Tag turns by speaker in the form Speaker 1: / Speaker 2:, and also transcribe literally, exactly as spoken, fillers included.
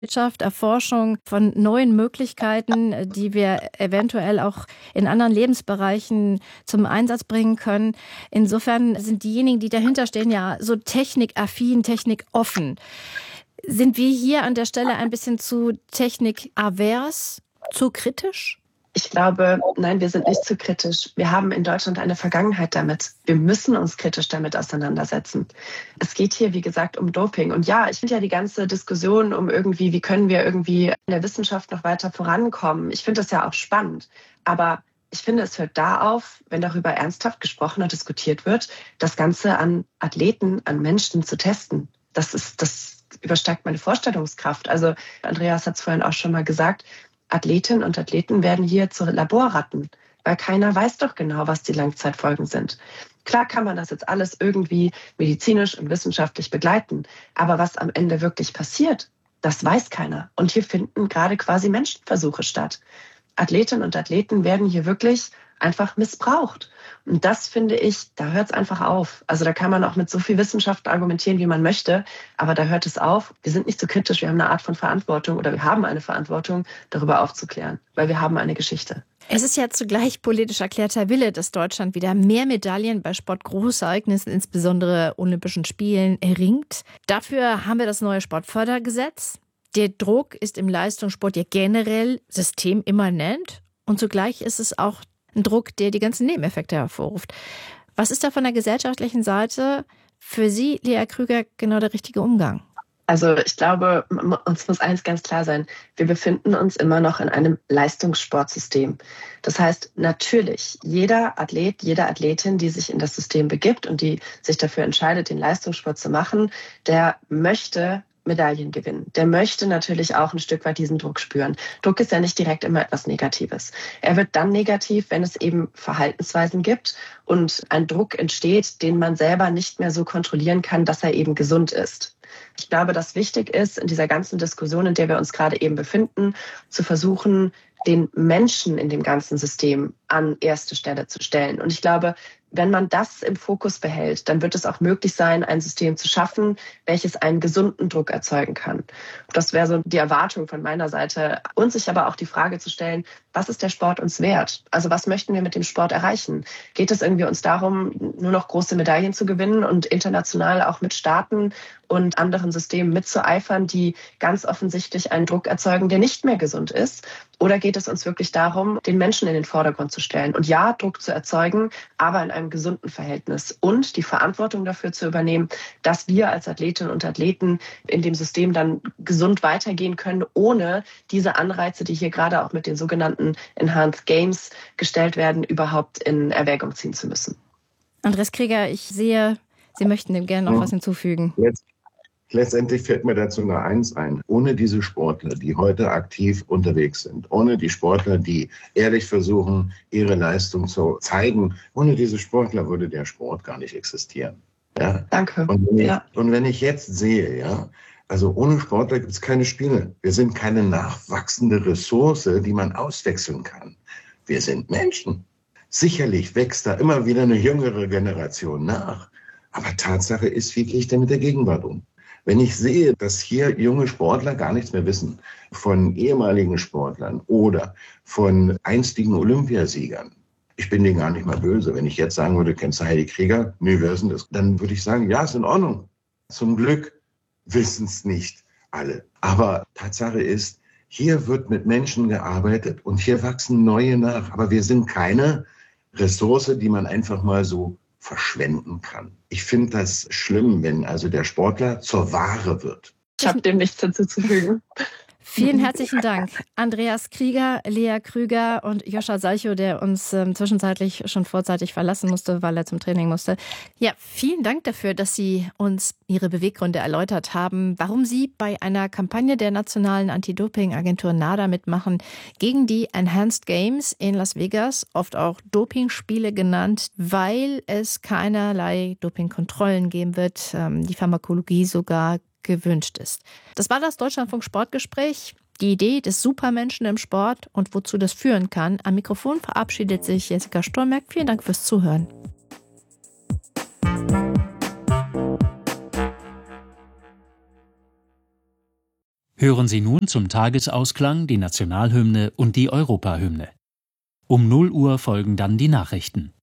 Speaker 1: Wirtschaft, Erforschung von neuen Möglichkeiten, die wir eventuell auch in anderen Lebensbereichen zum Einsatz bringen können. Insofern sind diejenigen, die dahinter stehen, ja so technikaffin, technikoffen. Sind wir hier an der Stelle ein bisschen zu technikavers, zu kritisch?
Speaker 2: Ich glaube, nein, wir sind nicht zu kritisch. Wir haben in Deutschland eine Vergangenheit damit. Wir müssen uns kritisch damit auseinandersetzen. Es geht hier, wie gesagt, um Doping. Und ja, ich finde ja die ganze Diskussion um irgendwie, wie können wir irgendwie in der Wissenschaft noch weiter vorankommen. Ich finde das ja auch spannend. Aber ich finde, es hört da auf, wenn darüber ernsthaft gesprochen und diskutiert wird, das Ganze an Athleten, an Menschen zu testen. Das ist, das übersteigt meine Vorstellungskraft. Also Andreas hat es vorhin auch schon mal gesagt, Athletinnen und Athleten werden hier zu Laborratten, weil keiner weiß doch genau, was die Langzeitfolgen sind. Klar kann man das jetzt alles irgendwie medizinisch und wissenschaftlich begleiten, aber was am Ende wirklich passiert, das weiß keiner. Und hier finden gerade quasi Menschenversuche statt. Athletinnen und Athleten werden hier wirklich einfach missbraucht. Und das finde ich, da hört es einfach auf. Also da kann man auch mit so viel Wissenschaft argumentieren, wie man möchte, aber da hört es auf. Wir sind nicht so kritisch, wir haben eine Art von Verantwortung oder wir haben eine Verantwortung, darüber aufzuklären, weil wir haben eine Geschichte.
Speaker 1: Es ist ja zugleich politisch erklärter Wille, dass Deutschland wieder mehr Medaillen bei Sportgroßereignissen, insbesondere Olympischen Spielen, erringt. Dafür haben wir das neue Sportfördergesetz. Der Druck ist im Leistungssport ja generell systemimmanent und zugleich ist es auch ein Druck, der die ganzen Nebeneffekte hervorruft. Was ist da von der gesellschaftlichen Seite für Sie, Lea Krüger, genau der richtige Umgang?
Speaker 2: Also ich glaube, uns muss eins ganz klar sein. Wir befinden uns immer noch in einem Leistungssportsystem. Das heißt, natürlich, jeder Athlet, jede Athletin, die sich in das System begibt und die sich dafür entscheidet, den Leistungssport zu machen, der möchte Medaillen gewinnen. Der möchte natürlich auch ein Stück weit diesen Druck spüren. Druck ist ja nicht direkt immer etwas Negatives. Er wird dann negativ, wenn es eben Verhaltensweisen gibt und ein Druck entsteht, den man selber nicht mehr so kontrollieren kann, dass er eben gesund ist. Ich glaube, dass wichtig ist, in dieser ganzen Diskussion, in der wir uns gerade eben befinden, zu versuchen, den Menschen in dem ganzen System an erste Stelle zu stellen. Und ich glaube, wenn man das im Fokus behält, dann wird es auch möglich sein, ein System zu schaffen, welches einen gesunden Druck erzeugen kann. Das wäre so die Erwartung von meiner Seite. Und sich aber auch die Frage zu stellen, was ist der Sport uns wert? Also was möchten wir mit dem Sport erreichen? Geht es irgendwie uns darum, nur noch große Medaillen zu gewinnen und international auch mit Staaten und anderen Systemen mitzueifern, die ganz offensichtlich einen Druck erzeugen, der nicht mehr gesund ist? Oder geht es uns wirklich darum, den Menschen in den Vordergrund zu stellen und ja, Druck zu erzeugen, aber in einem gesunden Verhältnis und die Verantwortung dafür zu übernehmen, dass wir als Athletinnen und Athleten in dem System dann gesund weitergehen können, ohne diese Anreize, die hier gerade auch mit den sogenannten Enhanced Games gestellt werden, überhaupt in Erwägung ziehen zu müssen.
Speaker 1: Andreas Krieger, ich sehe, Sie möchten dem gerne noch was hinzufügen.
Speaker 3: Jetzt. Letztendlich fällt mir dazu nur eins ein. Ohne diese Sportler, die heute aktiv unterwegs sind, ohne die Sportler, die ehrlich versuchen, ihre Leistung zu zeigen, ohne diese Sportler würde der Sport gar nicht existieren. Ja?
Speaker 2: Danke.
Speaker 3: Und wenn, ich,
Speaker 2: ja.
Speaker 3: und wenn ich jetzt sehe, ja, also ohne Sportler gibt es keine Spiele. Wir sind keine nachwachsende Ressource, die man auswechseln kann. Wir sind Menschen. Sicherlich wächst da immer wieder eine jüngere Generation nach. Aber Tatsache ist, wie gehe ich denn mit der Gegenwart um? Wenn ich sehe, dass hier junge Sportler gar nichts mehr wissen von ehemaligen Sportlern oder von einstigen Olympiasiegern, ich bin denen gar nicht mal böse. Wenn ich jetzt sagen würde, kennst du Heidi Krieger? Nee, wer ist denn das? Dann würde ich sagen, ja, ist in Ordnung. Zum Glück wissen es nicht alle. Aber Tatsache ist, hier wird mit Menschen gearbeitet und hier wachsen neue nach. Aber wir sind keine Ressource, die man einfach mal so verschwenden kann. Ich finde das schlimm, wenn also der Sportler zur Ware wird.
Speaker 2: Ich habe dem nichts hinzuzufügen.
Speaker 1: Vielen herzlichen Dank. Andreas Krieger, Lea Krüger und Joscha Salchow, der uns ähm, zwischenzeitlich schon vorzeitig verlassen musste, weil er zum Training musste. Ja, vielen Dank dafür, dass Sie uns Ihre Beweggründe erläutert haben, warum Sie bei einer Kampagne der nationalen Anti-Doping-Agentur NADA mitmachen gegen die Enhanced Games in Las Vegas, oft auch Dopingspiele genannt, weil es keinerlei Dopingkontrollen geben wird, ähm, die Pharmakologie sogar gewünscht ist. Das war das Deutschlandfunk Sportgespräch. Die Idee des Supermenschen im Sport und wozu das führen kann. Am Mikrofon verabschiedet sich Jessica Stolmerk. Vielen Dank fürs Zuhören.
Speaker 4: Hören Sie nun zum Tagesausklang die Nationalhymne und die Europahymne. Um null Uhr folgen dann die Nachrichten.